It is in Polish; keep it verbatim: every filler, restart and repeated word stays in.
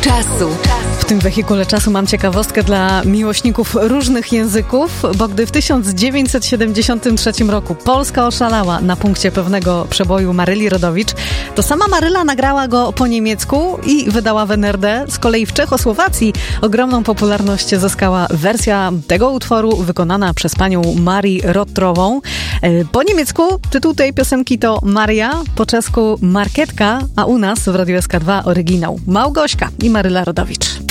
czasu. W tym wehikule czasu mam ciekawostkę dla miłośników różnych języków, bo gdy w tysiąc dziewięćset siedemdziesiątym trzecim roku Polska oszalała na punkcie pewnego przeboju Maryli Rodowicz, to sama Maryla nagrała go po niemiecku i wydała w en er de. Z kolei w Czechosłowacji ogromną popularność zyskała wersja tego utworu wykonana przez panią Marię Rotrową. Po niemiecku tytuł tej piosenki to Maria, po czesku Marketka, a u nas w Radiu S K dwa oryginał Małgośka i Maryla Rodowicz.